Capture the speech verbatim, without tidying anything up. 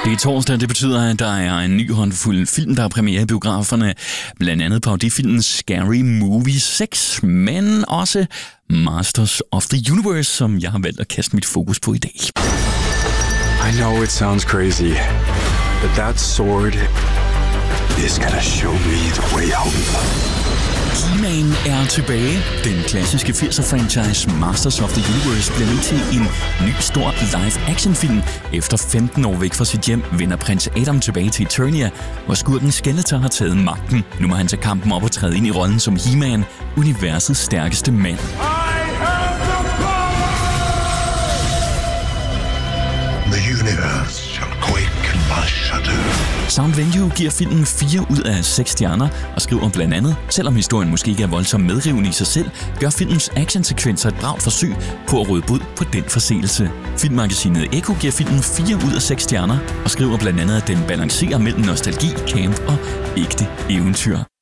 Det er torsdag, det betyder, at der er en ny håndfuld film, der er premiere i biograferne. Blandt andet parodifilmen Scary Movie seks, men også Masters of the Universe, som jeg har valgt at kaste mit fokus på i dag. I know it sounds crazy, but that sword is gonna show me the way out. He-Man er tilbage. Den klassiske firser-franchise Masters of the Universe bliver nu til en ny stor live-action-film. Efter femten år væk fra sit hjem vender prins Adam tilbage til Eternia, hvor skurken Skeletor har taget magten. Nu må han tage kampen op og træde ind i rollen som He-Man, universets stærkeste mand. The universe shall quake and shudder. Sound Venue giver filmen fire ud af seks stjerner og skriver blandt andet, selvom historien måske ikke er voldsomt medrivende i sig selv, gør filmens actionsekvenser et bravt forsøg på at råde bod på den forseelse. Filmmagasinet Echo giver filmen fire ud af seks stjerner og skriver blandt andet, at den balancerer mellem nostalgi, camp og ægte eventyr.